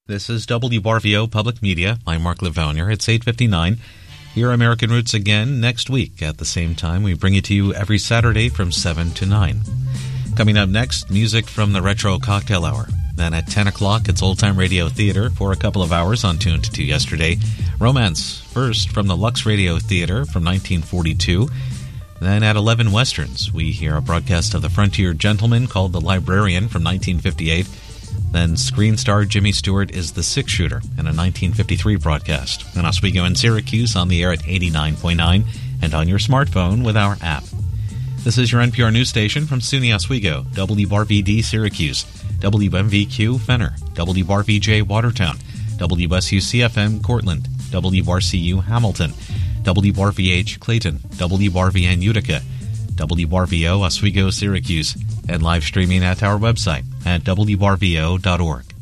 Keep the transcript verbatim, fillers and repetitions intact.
This is W R V O Public Media. I'm Mark Livounier. It's eight fifty-nine. Here, American Roots again next week at the same time. We bring it to you every Saturday from seven to nine. Coming up next, music from the Retro Cocktail Hour. Then at ten o'clock, it's Old Time Radio Theater for a couple of hours on Tuned to Yesterday. Romance, first from the Lux Radio Theater from nineteen forty-two. Then at eleven Westerns, we hear a broadcast of The Frontier Gentleman called The Librarian from nineteen fifty-eight. Then screen star Jimmy Stewart is The Six Shooter in a nineteen fifty-three broadcast. And Oswego in Syracuse on the air at eighty-nine point nine and on your smartphone with our app. This is your N P R news station from SUNY Oswego, W R V D Syracuse, W M V Q Fenner, W R V J Watertown, W S U C F M Cortland, W R C U Hamilton, W R V H Clayton, W R V N Utica, W R V O Oswego Syracuse, and live streaming at our website at W R V O dot org.